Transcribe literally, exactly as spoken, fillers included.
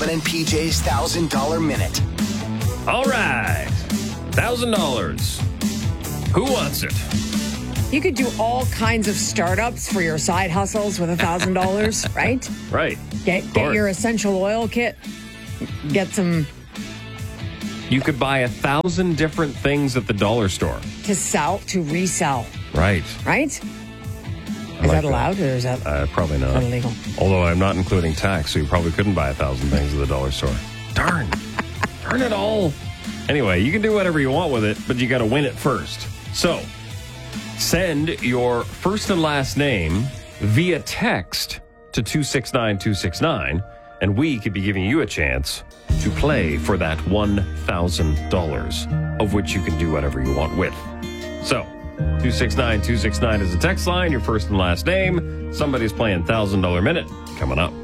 Robin and P J's one thousand dollars Minute. All right. one thousand dollars. Who wants it? You could do all kinds of startups for your side hustles with one thousand dollars, right? Right. Get, get your essential oil kit. Get some... You could buy a thousand different things at the dollar store. To sell, to resell. Right. Right? Is like that allowed that. or is that uh, probably not. Not illegal? Although I'm not including tax, so you probably couldn't buy a thousand things at the dollar store. Darn. Darn it all. Anyway, you can do whatever you want with it, but you got to win it first. So, send your first and last name via text to two six nine two six nine, and we could be giving you a chance to play for that one thousand dollars, of which you can do whatever you want with. So, two six nine two six nine is the text line, your first and last name. Somebody's playing one thousand dollars Minute coming up.